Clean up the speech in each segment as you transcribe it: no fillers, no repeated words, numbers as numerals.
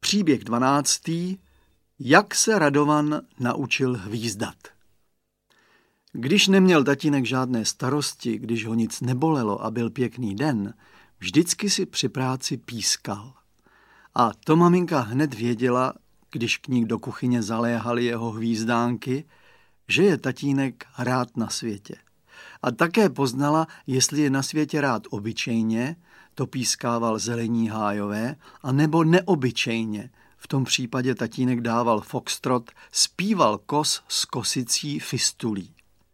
Příběh 12. Jak se Radovan naučil hvízdat. Když neměl tatínek žádné starosti, když ho nic nebolelo a byl pěkný den, vždycky si při práci pískal. A to maminka hned věděla, když k ní do kuchyně zaléhaly jeho hvízdánky, že je tatínek rád na světě. A také poznala, jestli je na světě rád obyčejně, to pískával zelení hájové, anebo neobyčejně. V tom případě tatínek dával foxtrot, zpíval kos s kosicí fistulí.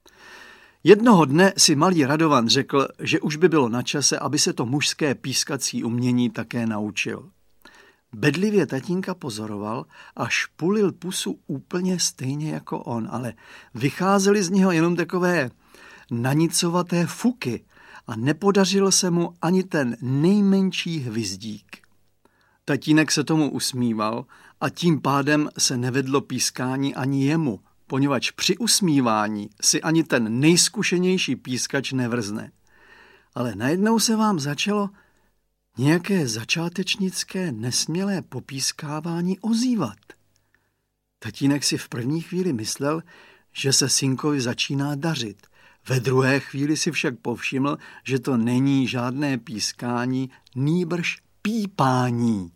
Jednoho dne si malý Radovan řekl, že už by bylo na čase, aby se to mužské pískací umění také naučil. Bedlivě tatínka pozoroval a špulil pusu úplně stejně jako on, ale vycházely z něho jenom takové nanicovaté fuky a nepodařil se mu ani ten nejmenší hvizdík. Tatínek se tomu usmíval a tím pádem se nevedlo pískání ani jemu, poněvadž při usmívání si ani ten nejzkušenější pískač nevrzne. Ale najednou se vám začalo nějaké začátečnické nesmělé popískávání ozývat. Tatínek si v první chvíli myslel, že se synkovi začíná dařit. Ve druhé chvíli si však povšiml, že to není žádné pískání, nýbrž pípání.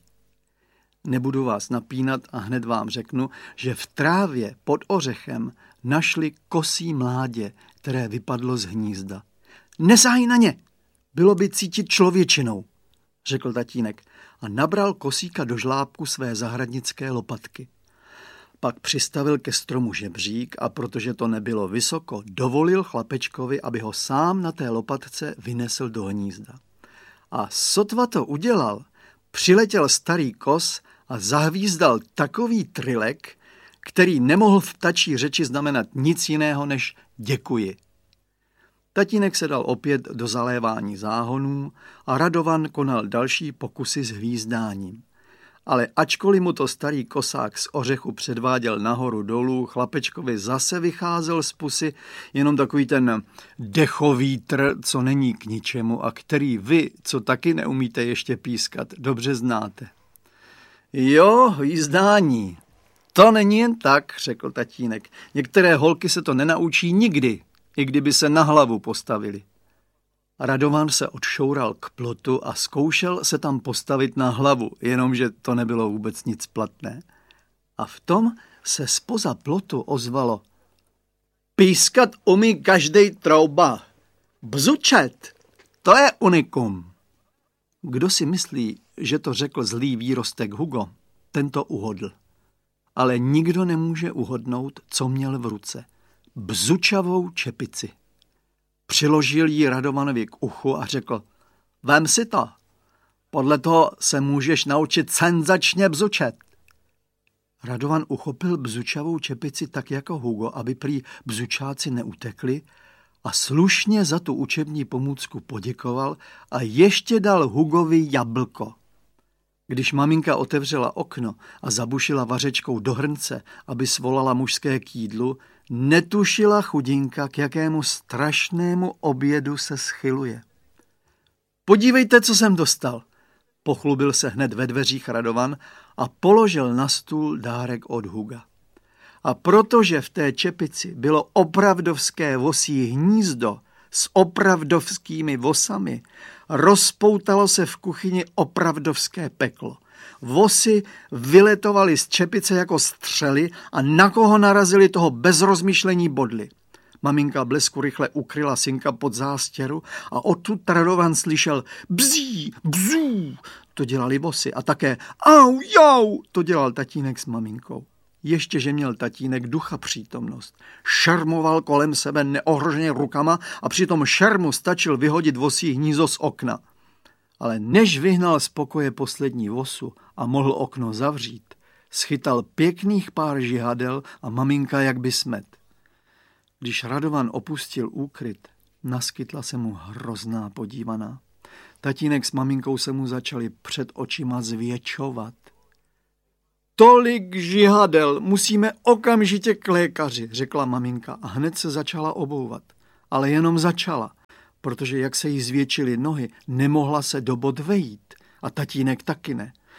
Nebudu vás napínat a hned vám řeknu, že v trávě pod ořechem našli kosí mládě, které vypadlo z hnízda. Nesáhni na ně, bylo by cítit člověčinou, řekl tatínek a nabral kosíka do žlábku své zahradnické lopatky. Pak přistavil ke stromu žebřík a protože to nebylo vysoko, dovolil chlapečkovi, aby ho sám na té lopatce vynesl do hnízda. A sotva to udělal, přiletěl starý kos a zahvízdal takový trilek, který nemohl v ptačí řeči znamenat nic jiného než děkuji. Tatínek se dal opět do zalévání záhonů a Radovan konal další pokusy s hvízdáním. Ale ačkoliv mu to starý kosák z ořechu předváděl nahoru dolů, chlapečkovi zase vycházel z pusy jenom takový ten dechovítr, co není k ničemu a který vy, co taky neumíte ještě pískat, dobře znáte. Jo, hvízdání, to není jen tak, řekl tatínek. Některé holky se to nenaučí nikdy, i kdyby se na hlavu postavili. Radovan se odšoural k plotu a zkoušel se tam postavit na hlavu, jenomže to nebylo vůbec nic platné. A v tom se zpoza plotu ozvalo: pískat umí každej trouba. Bzučet, to je unikum. Kdo si myslí, že to řekl zlý výrostek Hugo, ten to uhodl. Ale nikdo nemůže uhodnout, co měl v ruce. Bzučavou čepici. Přiložil ji Radovanovi k uchu a řekl: vem si to, podle toho se můžeš naučit senzačně bzučet. Radovan uchopil bzučavou čepici tak jako Hugo, aby prý bzučáci neutekli, a slušně za tu učební pomůcku poděkoval a ještě dal Hugovi jablko. Když maminka otevřela okno a zabušila vařečkou do hrnce, aby svolala mužské k jídlu, netušila chudinka, k jakému strašnému obědu se schyluje. Podívejte, co jsem dostal, pochlubil se hned ve dveřích Radovan a položil na stůl dárek od Huga. A protože v té čepici bylo opravdovské vosí hnízdo s opravdovskými vosami, rozpoutalo se v kuchyni opravdovské peklo. Vosy vyletovaly z čepice jako střely a na koho narazili, toho bez rozmýšlení bodli. Maminka blesku rychle ukryla synka pod zástěru a odtud Radovan slyšel bzí, bzů, to dělali vosy, a také au, jau, to dělal tatínek s maminkou. Ještě, že měl tatínek ducha přítomnost. Šermoval kolem sebe neohroženě rukama a při tom šermu stačil vyhodit vosí hnízdo z okna. Ale než vyhnal z pokoje poslední vosu a mohl okno zavřít, schytal pěkných pár žihadel a maminka jak by smet. Když Radovan opustil úkryt, naskytla se mu hrozná podívaná. Tatínek s maminkou se mu začali před očima zvětšovat. Tolik žihadel, musíme okamžitě k lékaři, řekla maminka a hned se začala obouvat. Ale jenom začala, protože jak se jí zvětšily nohy, nemohla se do bod vejít a tatínek taky ne.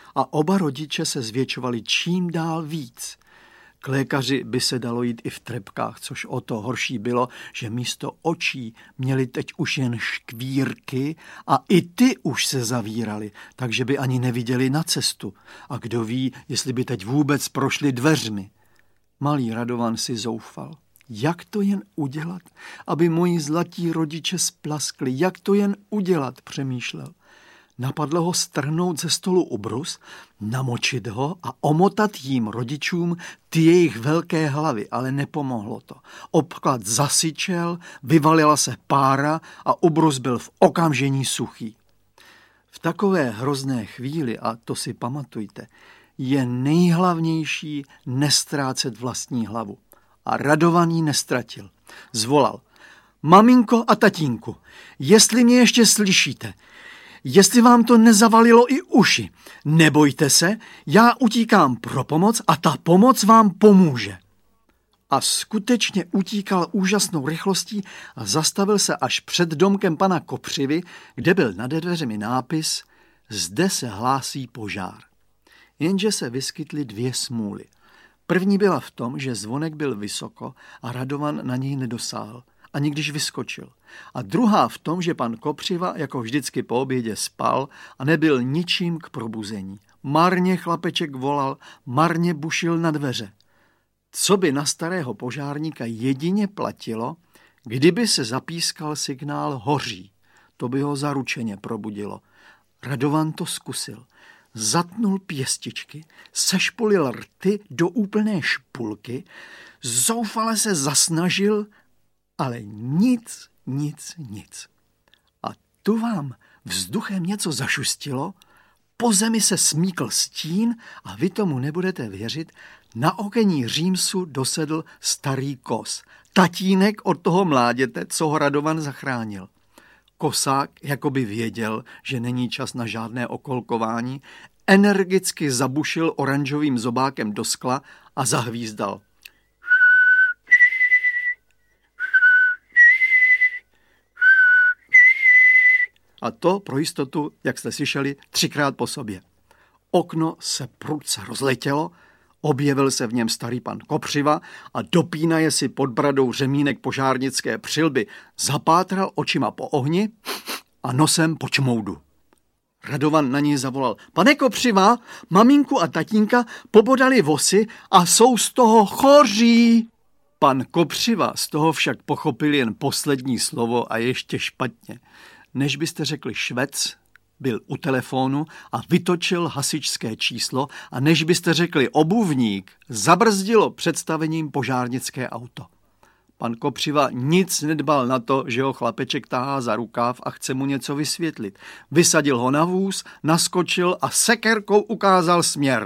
a oba rodiče se zvětšovali čím dál víc. K lékaři by se dalo jít i v trepkách, což o to horší bylo, že místo očí měli teď už jen škvírky a i ty už se zavíraly, takže by ani neviděli na cestu. A kdo ví, jestli by teď vůbec prošli dveřmi. Malý Radovan si zoufal. Jak to jen udělat, aby moji zlatí rodiče splaskli? Jak to jen udělat, přemýšlel. Napadlo ho strhnout ze stolu ubrus, namočit ho a omotat jim rodičům ty jejich velké hlavy, ale nepomohlo to. Obklad zasyčel, vyvalila se pára a ubrus byl v okamžení suchý. V takové hrozné chvíli, a to si pamatujte, je nejhlavnější nestrácet vlastní hlavu. A Radovan ji nestratil. Zvolal: maminko a tatínku, jestli mě ještě slyšíte, jestli vám to nezavalilo i uši, nebojte se, já utíkám pro pomoc a ta pomoc vám pomůže. A skutečně utíkal úžasnou rychlostí a zastavil se až před domkem pana Kopřivy, kde byl nad dveřmi nápis: zde se hlásí požár. Jenže se vyskytly dvě smůly. První byla v tom, že zvonek byl vysoko a Radovan na něj nedosáhl, ani když vyskočil. A druhá v tom, že pan Kopřiva jako vždycky po obědě spal a nebyl ničím k probuzení. Marně chlapeček volal, marně bušil na dveře. Co by na starého požárníka jedině platilo, kdyby se zapískal signál hoří. To by ho zaručeně probudilo. Radovan to zkusil. Zatnul pěstičky, sešpolil rty do úplné špulky, zoufale se zasnažil, ale nic. A tu vám vzduchem něco zašustilo, po zemi se smíkl stín a vy tomu nebudete věřit, na okení římsu dosedl starý kos, tatínek od toho mláděte, co ho Radovan zachránil. Kosák, jako by věděl, že není čas na žádné okolkování, energicky zabušil oranžovým zobákem do skla a zahvízdal. A to pro jistotu, jak jste slyšeli, 3krát po sobě. Okno se prudce rozletělo, objevil se v něm starý pan Kopřiva a dopínaje si pod bradou řemínek požárnické přilby, zapátral očima po ohni a nosem po čmoudu. Radovan na něj zavolal: pane Kopřiva, maminku a tatínka pobodali vosy a jsou z toho choří. Pan Kopřiva z toho však pochopil jen poslední slovo a ještě špatně. Než byste řekli švec, byl u telefonu a vytočil hasičské číslo a než byste řekli obuvník, zabrzdilo představením požárnické auto. Pan Kopřiva nic nedbal na to, že ho chlapeček tahá za rukáv a chce mu něco vysvětlit. Vysadil ho na vůz, naskočil a sekerkou ukázal směr.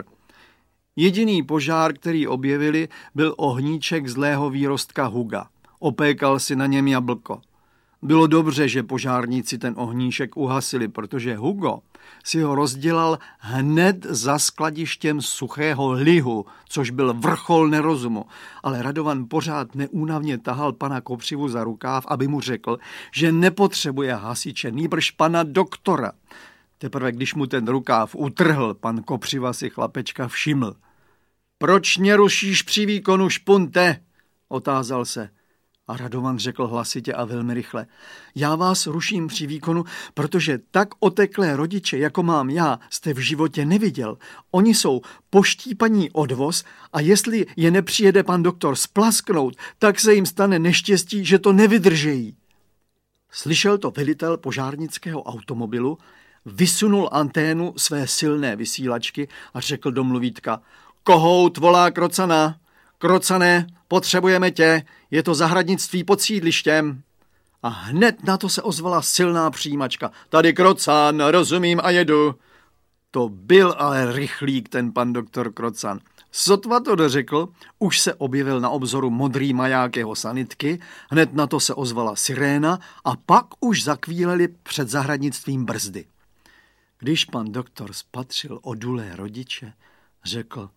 Jediný požár, který objevili, byl ohníček zlého výrostka Huga. Opékal si na něm jablko. Bylo dobře, že požárníci ten ohníšek uhasili, protože Hugo si ho rozdělal hned za skladištěm suchého lihu, což byl vrchol nerozumu. Ale Radovan pořád neúnavně tahal pana Kopřivu za rukáv, aby mu řekl, že nepotřebuje hasiče, nýbrž pana doktora. Teprve když mu ten rukáv utrhl, pan Kopřiva si chlapečka všiml. Proč mě rušíš při výkonu, špunte? Otázal se. A Radovan řekl hlasitě a velmi rychle: já vás ruším při výkonu, protože tak oteklé rodiče, jako mám já, jste v životě neviděl. Oni jsou poštípaní odvoz a jestli je nepřijede pan doktor splasknout, tak se jim stane neštěstí, že to nevydržejí. Slyšel to velitel požárnického automobilu, vysunul anténu své silné vysílačky a řekl do mluvítka: kohout volá Krocana. Krocané, potřebujeme tě, je to zahradnictví pod sídlištěm. A hned na to se ozvala silná přijímačka. Tady Krocan, rozumím a jedu. To byl ale rychlík ten pan doktor Krocan. Sotva to dořekl, už se objevil na obzoru modrý maják jeho sanitky, hned na to se ozvala siréna a pak už zakvíleli před zahradnictvím brzdy. Když pan doktor spatřil odulé rodiče, řekl: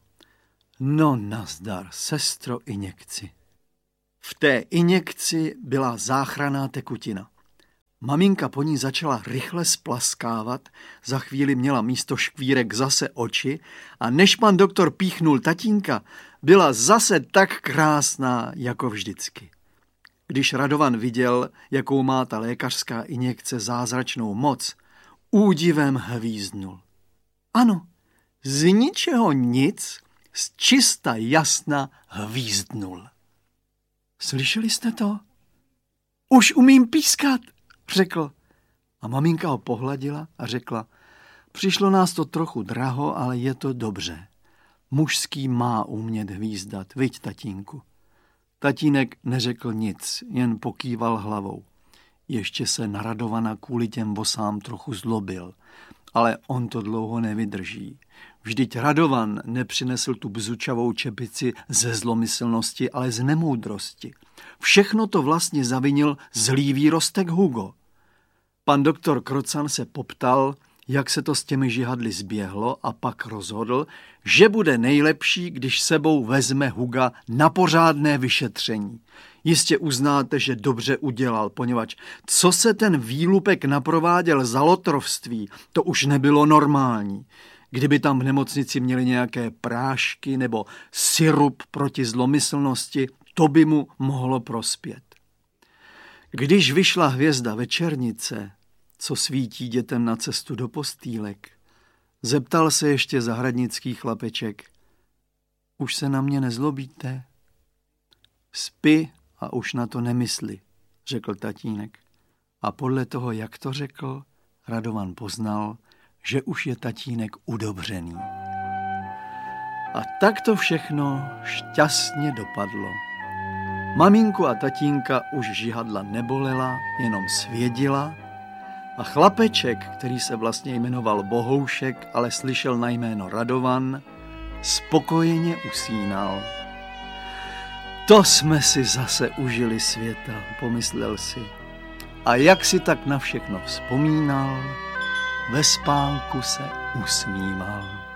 no nazdar, sestro, injekci. V té injekci byla záchranná tekutina. Maminka po ní začala rychle splaskávat, za chvíli měla místo škvírek zase oči a než pan doktor píchnul tatínka, byla zase tak krásná jako vždycky. Když Radovan viděl, jakou má ta lékařská injekce zázračnou moc, údivem hvízdnul. Ano, z ničeho nic, z čista jasna hvízdnul. Slyšeli jste to? Už umím pískat, řekl. A maminka ho pohladila a řekla, přišlo nás to trochu draho, ale je to dobře. Mužský má umět hvízdat, viď, tatínku? Tatínek neřekl nic, jen pokýval hlavou. Ještě se na Radovana kvůli těm vosám trochu zlobil, ale on to dlouho nevydrží. Vždyť Radovan nepřinesl tu bzučavou čepici ze zlomyslnosti, ale z nemoudrosti. Všechno to vlastně zavinil zlý výrostek Hugo. Pan doktor Krocan se poptal, jak se to s těmi žihadly zběhlo a pak rozhodl, že bude nejlepší, když sebou vezme Huga na pořádné vyšetření. Jistě uznáte, že dobře udělal, poněvadž co se ten výlupek naprováděl za lotrovství, to už nebylo normální. Kdyby tam v nemocnici měli nějaké prášky nebo sirup proti zlomyslnosti, to by mu mohlo prospět. Když vyšla hvězda večernice, co svítí dětem na cestu do postýlek, zeptal se ještě zahradnický chlapeček. Už se na mě nezlobíte? Spí a už na to nemysli, řekl tatínek. A podle toho, jak to řekl, Radovan poznal, že už je tatínek udobřený. A tak to všechno šťastně dopadlo. Maminku a tatínka už žihadla nebolela, jenom svědila a chlapeček, který se vlastně jmenoval Bohoušek, ale slyšel na jméno Radovan, spokojeně usínal. To jsme si zase užili světa, pomyslel si. A jak si tak na všechno vzpomínal, ve spánku se usmíval.